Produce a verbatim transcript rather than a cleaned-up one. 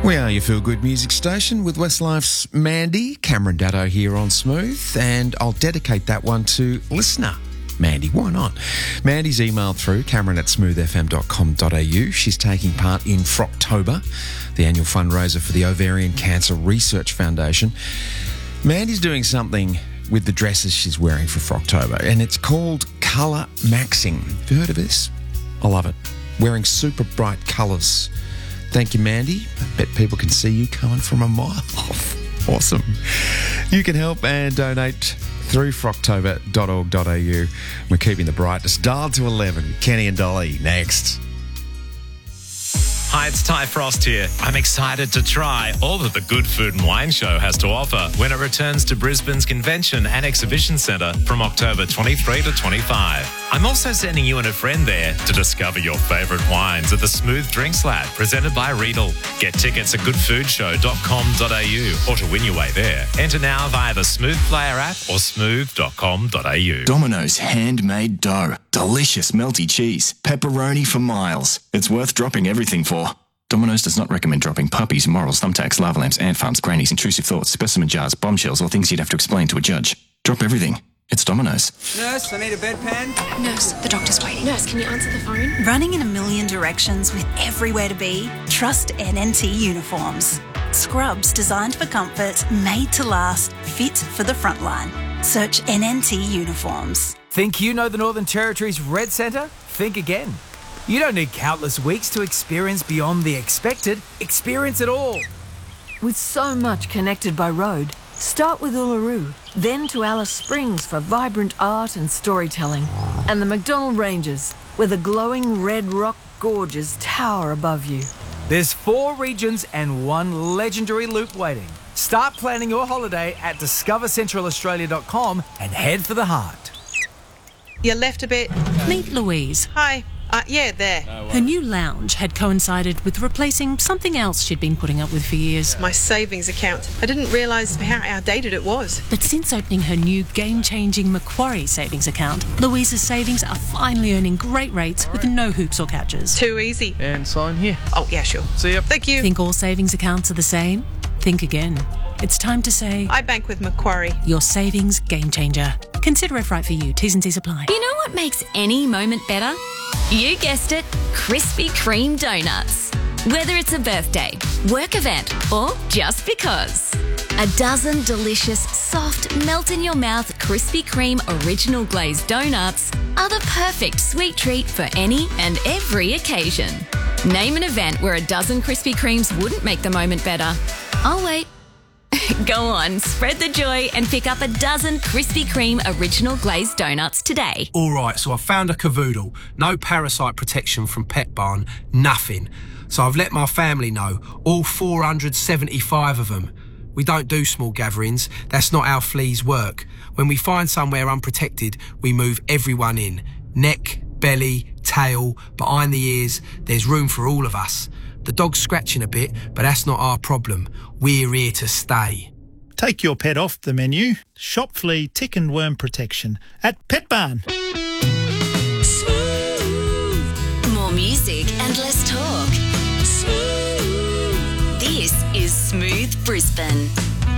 We are your feel-good music station with Westlife's Mandy. Cameron Daddo here on Smooth, and I'll dedicate that one to listener Mandy. Why not? Mandy's emailed through Cameron at smooth f m dot com dot a u. She's taking part in Frocktober, the annual fundraiser for the Ovarian Cancer Research Foundation. Mandy's doing something with the dresses she's wearing for Frocktober, and it's called colour maxing. Have you heard of this? I love it. Wearing super bright colours. Thank you, Mandy. I bet people can see you coming from a mile off. Awesome. You can help and donate through frocktober dot org dot a u. We're keeping the brightness dialed to eleven. Kenny and Dolly next. Hi, it's Ty Frost here. I'm excited to try all that the Good Food and Wine Show has to offer when it returns to Brisbane's Convention and Exhibition Centre from October twenty-third to twenty-fifth. I'm also sending you and a friend there to discover your favourite wines at the Smooth Drinks Lab, presented by Riedel. Get tickets at good food show dot com dot a u or to win your way there. Enter now via the Smooth Player app or smooth dot com dot a u. Domino's handmade dough. Delicious melty cheese. Pepperoni for miles. It's worth dropping everything for. Domino's does not recommend dropping puppies, morals, thumbtacks, lava lamps, ant farms, grannies, intrusive thoughts, specimen jars, bombshells, or things you'd have to explain to a judge. Drop everything. It's Domino's. Nurse, I need a bedpan. Nurse, the doctor's waiting. Nurse, can you answer the phone? Running in a million directions with everywhere to be? Trust N N T Uniforms. Scrubs designed for comfort, made to last, fit for the front line. Search N N T Uniforms. Think you know the Northern Territory's Red Centre? Think again. You don't need countless weeks to experience beyond the expected. Experience it all. With so much connected by road, start with Uluru, then to Alice Springs for vibrant art and storytelling, and the McDonnell Ranges, where the glowing red rock gorges tower above you. There's four regions and one legendary loop waiting. Start planning your holiday at discover central australia dot com and head for the heart. You left a bit. Meet Louise. Hi. Uh, yeah, there. Her new lounge had coincided with replacing something else she'd been putting up with for years. My savings account. I didn't realise how outdated it was. But since opening her new game-changing Macquarie savings account, Louise's savings are finally earning great rates with no hoops or catches. Too easy. And sign here. Oh, yeah, sure. See ya. Thank you. Think all savings accounts are the same? Think again. It's time to say... I bank with Macquarie. Your savings game changer. Consider if right for you. T's and C's apply. You know what makes any moment better? You guessed it, Krispy Kreme donuts. Whether it's a birthday, work event, or just because. A dozen delicious, soft, melt-in-your-mouth Krispy Kreme original glazed donuts are the perfect sweet treat for any and every occasion. Name an event where a dozen Krispy Kremes wouldn't make the moment better. I'll wait. Go on, spread the joy and pick up a dozen Krispy Kreme original glazed donuts today. All right, so I found a cavoodle. No parasite protection from Pet Barn, nothing. So I've let my family know, all four hundred seventy-five of them. We don't do small gatherings. That's not how fleas work. When we find somewhere unprotected, we move everyone in. Neck, belly, tail, behind the ears. There's room for all of us. The dog's scratching a bit, but that's not our problem. We're here to stay. Take your pet off the menu. Shop flea, tick and worm protection at Pet Barn. Smooth. More music and less talk. Smooth. This is Smooth Brisbane.